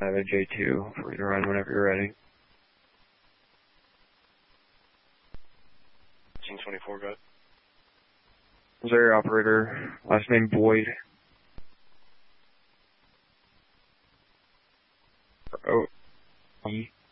I have a J2 for you to run whenever you're ready. 1824, go ahead. Is there your operator? Last name Boyd. Oh.